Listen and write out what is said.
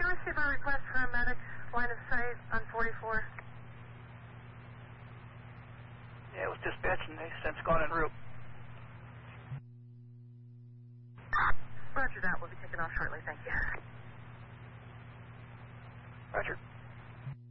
receive a request for a medic line of sight on 44? Yeah, it was dispatching. They since gone en route. Roger that. We'll be taking off shortly. Thank you. Roger.